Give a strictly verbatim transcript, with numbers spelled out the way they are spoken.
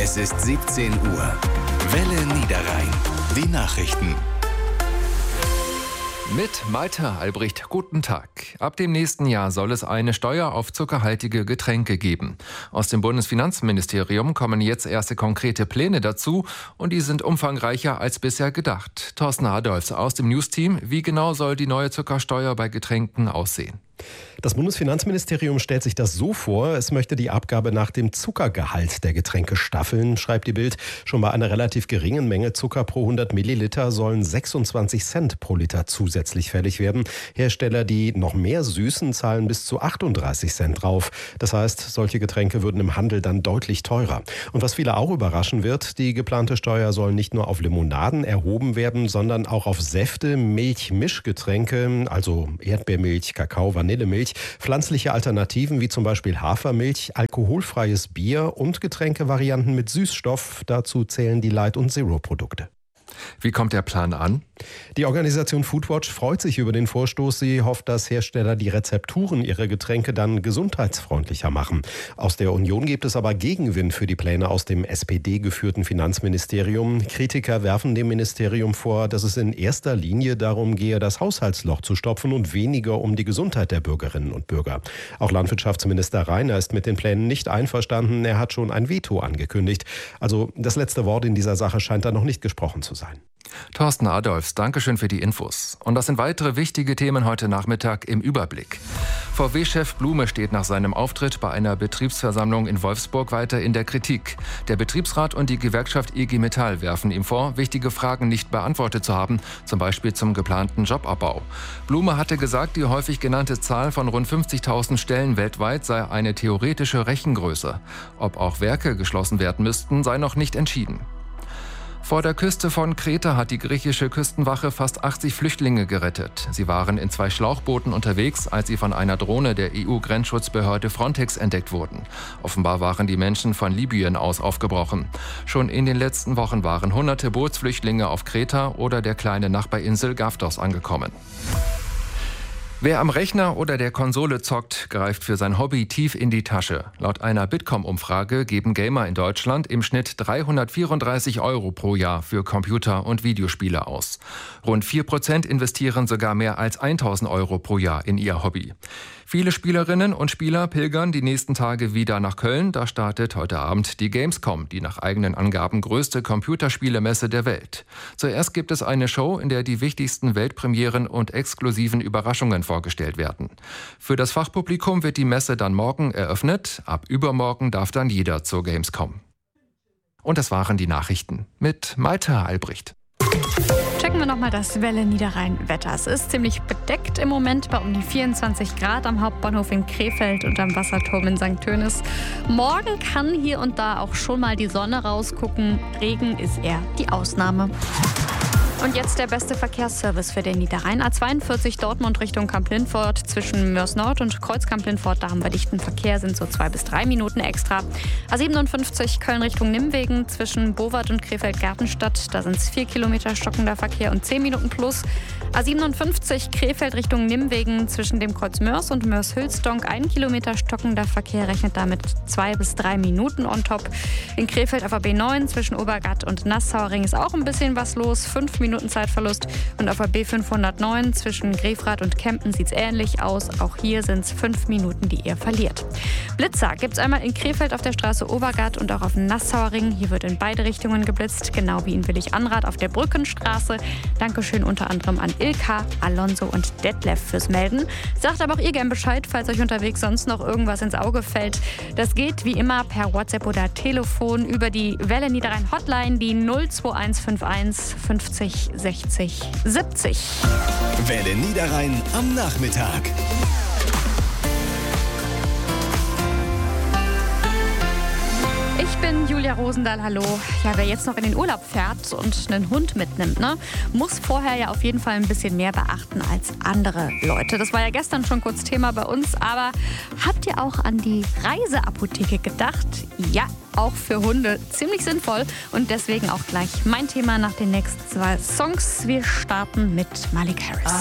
Es ist siebzehn Uhr. Welle Niederrhein. Die Nachrichten. Mit Malte Albrecht, guten Tag. Ab dem nächsten Jahr soll es eine Steuer auf zuckerhaltige Getränke geben. Aus dem Bundesfinanzministerium kommen jetzt erste konkrete Pläne dazu und die sind umfangreicher als bisher gedacht. Thorsten Adolfs aus dem News-Team. Wie genau soll die neue Zuckersteuer bei Getränken aussehen? Das Bundesfinanzministerium stellt sich das so vor, es möchte die Abgabe nach dem Zuckergehalt der Getränke staffeln, schreibt die Bild. Schon bei einer relativ geringen Menge Zucker pro hundert Milliliter sollen sechsundzwanzig Cent pro Liter zusätzlich fällig werden. Hersteller, die noch mehr süßen, zahlen bis zu achtunddreißig Cent drauf. Das heißt, solche Getränke würden im Handel dann deutlich teurer. Und was viele auch überraschen wird, die geplante Steuer soll nicht nur auf Limonaden erhoben werden, sondern auch auf Säfte, Milch, Mischgetränke, also Erdbeermilch, Kakao, Vanillemilch, pflanzliche Alternativen wie zum Beispiel Hafermilch, alkoholfreies Bier und Getränkevarianten mit Süßstoff. Dazu zählen die Light- und Zero-Produkte. Wie kommt der Plan an? Die Organisation Foodwatch freut sich über den Vorstoß. Sie hofft, dass Hersteller die Rezepturen ihrer Getränke dann gesundheitsfreundlicher machen. Aus der Union gibt es aber Gegenwind für die Pläne aus dem S P D-geführten Finanzministerium. Kritiker werfen dem Ministerium vor, dass es in erster Linie darum gehe, das Haushaltsloch zu stopfen und weniger um die Gesundheit der Bürgerinnen und Bürger. Auch Landwirtschaftsminister Reiner ist mit den Plänen nicht einverstanden. Er hat schon ein Veto angekündigt. Also das letzte Wort in dieser Sache scheint da noch nicht gesprochen zu sein. Thorsten Adolfs, Dankeschön für die Infos. Und das sind weitere wichtige Themen heute Nachmittag im Überblick. V W-Chef Blume steht nach seinem Auftritt bei einer Betriebsversammlung in Wolfsburg weiter in der Kritik. Der Betriebsrat und die Gewerkschaft I G Metall werfen ihm vor, wichtige Fragen nicht beantwortet zu haben, zum Beispiel zum geplanten Jobabbau. Blume hatte gesagt, die häufig genannte Zahl von rund fünfzigtausend Stellen weltweit sei eine theoretische Rechengröße. Ob auch Werke geschlossen werden müssten, sei noch nicht entschieden. Vor der Küste von Kreta hat die griechische Küstenwache fast achtzig Flüchtlinge gerettet. Sie waren in zwei Schlauchbooten unterwegs, als sie von einer Drohne der E U-Grenzschutzbehörde Frontex entdeckt wurden. Offenbar waren die Menschen von Libyen aus aufgebrochen. Schon in den letzten Wochen waren hunderte Bootsflüchtlinge auf Kreta oder der kleinen Nachbarinsel Gavdos angekommen. Wer am Rechner oder der Konsole zockt, greift für sein Hobby tief in die Tasche. Laut einer Bitkom-Umfrage geben Gamer in Deutschland im Schnitt dreihundertvierunddreißig Euro pro Jahr für Computer- und Videospiele aus. Rund vier Prozent investieren sogar mehr als tausend Euro pro Jahr in ihr Hobby. Viele Spielerinnen und Spieler pilgern die nächsten Tage wieder nach Köln. Da startet heute Abend die Gamescom, die nach eigenen Angaben größte Computerspielemesse der Welt. Zuerst gibt es eine Show, in der die wichtigsten Weltpremieren und exklusiven Überraschungen vorgestellt werden. Für das Fachpublikum wird die Messe dann morgen eröffnet. Ab übermorgen darf dann jeder zur Gamescom. Und das waren die Nachrichten mit Malte Albrecht. Checken wir nochmal das Welle Niederrhein-Wetter. Es ist ziemlich bedeckt im Moment bei um die vierundzwanzig Grad am Hauptbahnhof in Krefeld und am Wasserturm in Sankt Tönis. Morgen kann hier und da auch schon mal die Sonne rausgucken. Regen ist eher die Ausnahme. Und jetzt der beste Verkehrsservice für den Niederrhein. A zweiundvierzig Dortmund Richtung Kamp-Lindfort. Zwischen Mörs Nord und Kreuz-Kamp-Lindfort, da haben wir dichten Verkehr, sind so zwei bis drei Minuten extra. A siebenundfünfzig Köln Richtung Nimwegen. Zwischen Bowart und Krefeld-Gartenstadt, da sind es vier Kilometer stockender Verkehr und zehn Minuten plus. A siebenundfünfzig Krefeld Richtung Nimwegen. Zwischen dem Kreuz Mörs und Mörs-Hülsdonk ein Kilometer stockender Verkehr, rechnet damit zwei bis drei Minuten on top. In Krefeld auf A B neun zwischen Obergatt und Nassauering ist auch ein bisschen was los. Fünf Minuten Zeitverlust. Und auf A B fünfhundertneun zwischen Grefrath und Kempten sieht es ähnlich aus. Auch hier sind es fünf Minuten, die ihr verliert. Blitzer gibt es einmal in Krefeld auf der Straße Obergatt und auch auf Nassauering. Hier wird in beide Richtungen geblitzt, genau wie in Willig-Anrath auf der Brückenstraße. Dankeschön unter anderem an Ilka, Alonso und Detlef fürs Melden. Sagt aber auch ihr gern Bescheid, falls euch unterwegs sonst noch irgendwas ins Auge fällt. Das geht wie immer per WhatsApp oder Telefon über die Welle Niederrhein Hotline, die null zwei eins fünf eins fünfzig sechzig siebzig. Welle Niederrhein am Nachmittag. Ich bin Julia Rosendahl, hallo. Ja, wer jetzt noch in den Urlaub fährt und einen Hund mitnimmt, ne, muss vorher ja auf jeden Fall ein bisschen mehr beachten als andere Leute. Das war ja gestern schon kurz Thema bei uns, aber habt ihr auch an die Reiseapotheke gedacht? Ja, auch für Hunde ziemlich sinnvoll und deswegen auch gleich mein Thema nach den nächsten zwei Songs. Wir starten mit Miley Cyrus.